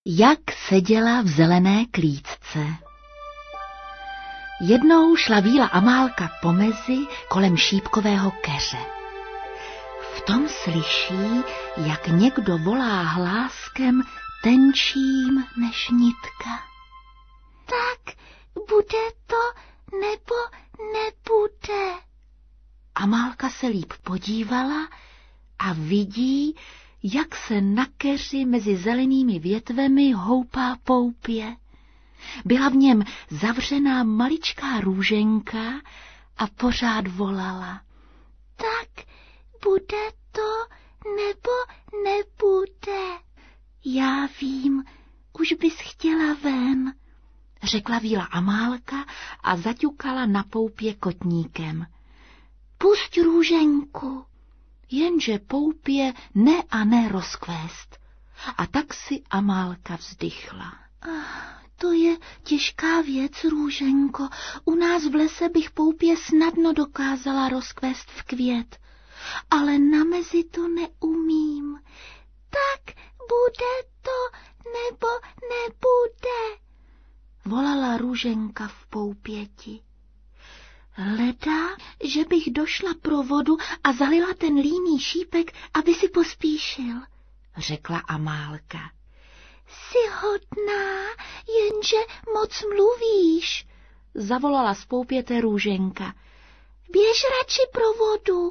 Jak seděla v zelené klíčce. Jednou šla Víla Amálka po mezi kolem šípkového keře. V tom slyší, jak někdo volá hláskem tenčím než nitka. Tak bude to nebo nebude? Amálka se líp podívala a vidí, jak se na keři mezi zelenými větvemi houpá poupě. Byla v něm zavřená maličká růženka a pořád volala. Tak bude to nebo nebude? Já vím, už bys chtěla ven, řekla Víla Amálka a zaťukala na poupě kotníkem. Pusť růženku. Jenže poupě ne a ne rozkvést. A tak si Amálka vzdychla. To je těžká věc, růženko. U nás v lese bych poupě snadno dokázala rozkvést v květ. Ale na mezi to neumím. Tak bude to nebo nebude? Volala růženka v poupěti. Leda, že bych došla pro vodu a zalila ten líný šípek, aby si pospíšil, řekla Amálka. Jsi hodná, jenže moc mluvíš, zavolala z poupěte růženka. Běž radši pro vodu.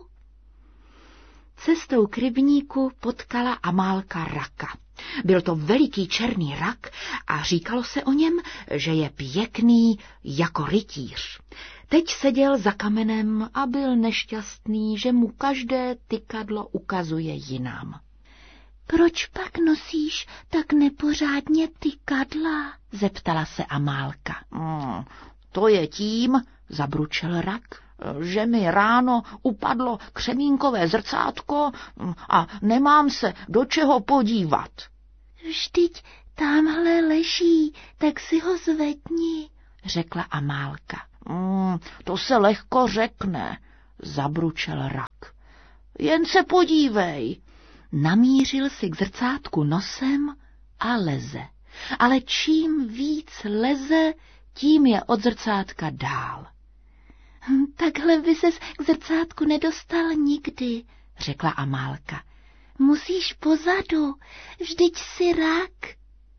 Cestou k rybníku potkala Amálka raka. Byl to veliký černý rak a říkalo se o něm, že je pěkný jako rytíř. Teď seděl za kamenem a byl nešťastný, že mu každé tykadlo ukazuje jinam. Proč pak nosíš tak nepořádně tykadla? Zeptala se Amálka. To je tím, zabručel rak, že mi ráno upadlo křemínkové zrcátko a nemám se do čeho podívat. Vždyť tamhle leží, tak si ho zvedni, řekla Amálka. To se lehko řekne, zabručel rak. Jen se podívej. Namířil si k zrcátku nosem a leze. Ale čím víc leze, tím je od zrcátka dál. Takhle by ses k zrcátku nedostal nikdy, řekla Amálka. Musíš pozadu, vždyť jsi rak.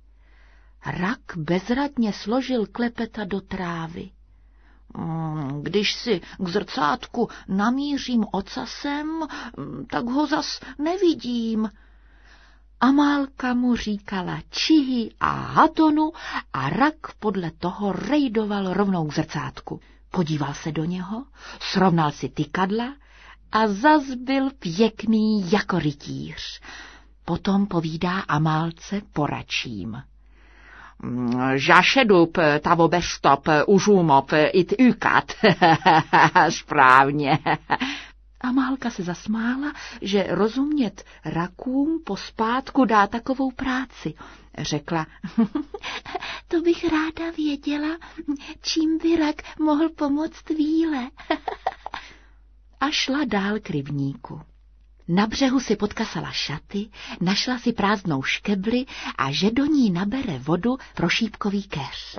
Rak bezradně složil klepeta do trávy. Když si k zrcátku namířím ocasem, tak ho zas nevidím. Amálka mu říkala čihy a hatonu a rak podle toho rejdoval rovnou k zrcátku. Podíval se do něho, srovnal si tykadla a zas byl pěkný jako rytíř. Potom povídá Amálce poračím. Žašedup, tavobestop, užumop, it ükat. Správně. Amálka se zasmála, že rozumět rakům pospátku dá takovou práci. Řekla, to bych ráda věděla, čím by rak mohl pomoct Víle. A šla dál k rybníku. Na břehu si podkasala šaty, našla si prázdnou škebli a že do ní nabere vodu pro šípkový keř.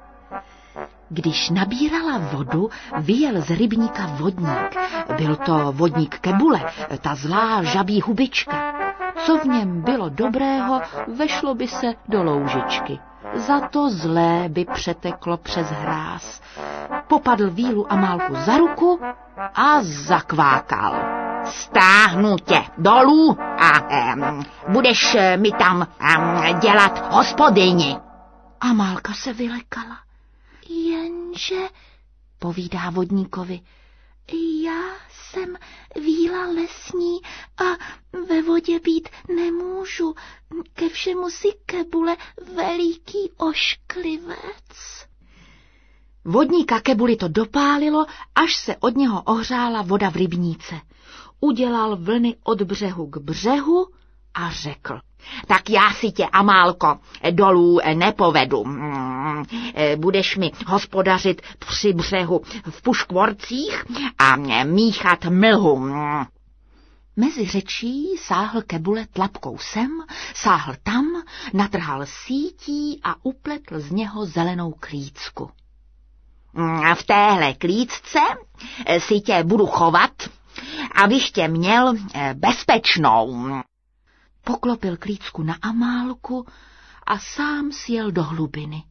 Když nabírala vodu, vyjel z rybníka vodník. Byl to vodník Kebule, ta zlá žabí hubička. Co v něm bylo dobrého, vešlo by se do loužičky. Za to zlé by přeteklo přes hráz. Popadl Vílu Amálku za ruku a zakvákal. Stáhnu tě dolů a budeš mi tam dělat hospodyni. Amálka se vylekala. Jenže, povídá vodníkovi, já jsem Víla lesní a ve vodě být nemůžu. Ke všemu si Kebule veliký ošklivec. Vodníka Kebuli to dopálilo, až se od něho ohřála voda v rybníce. Udělal vlny od břehu k břehu a řekl. Tak já si tě, Amálko, dolů nepovedu. Budeš mi hospodařit při břehu v puškvorcích a míchat mlhu. Mezi řečí sáhl Kebule tlapkou sem, sáhl tam, natrhal sítí a upletl z něho zelenou klícku. V téhle klícce si tě budu chovat, abych tě měl bezpečnou. Poklopil klícku na Amálku a sám sjel do hlubiny.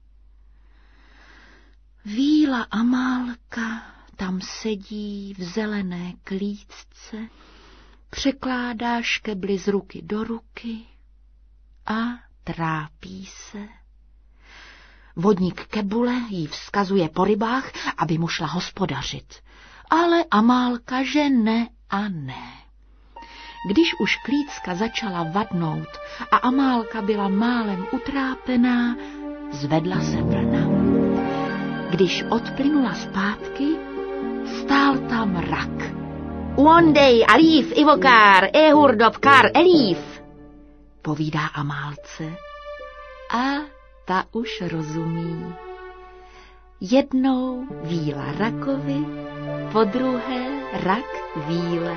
Víla Amálka tam sedí v zelené klícce, překládá škebly z ruky do ruky a trápí se. Vodník Kebule jí vzkazuje po rybách, aby mu šla hospodařit, ale Amálka že ne a ne. Když už klícka začala vadnout a Amálka byla málem utrápená, zvedla se vlna. Když odplynula zpátky, stál tam rak. Uondej, alív, ivokár, ehurdovkár, elív, povídá Amálce. A ta už rozumí. Jednou víla rakovi, podruhé rak víle.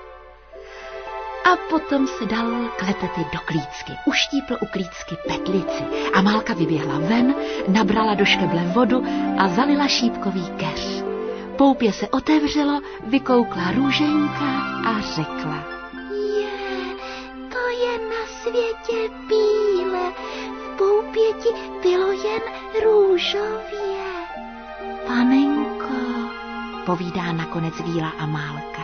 A potom se dal klepety do klícky, uštípl u klícky petlici. Amálka vyběhla ven, nabrala do škeble vodu a zalila šípkový keř. Poupě se otevřelo, vykoukla Růženka a řekla: To je na světě bílé, v poupě ti bylo jen růžově. Panenko, povídá nakonec víla Amálka,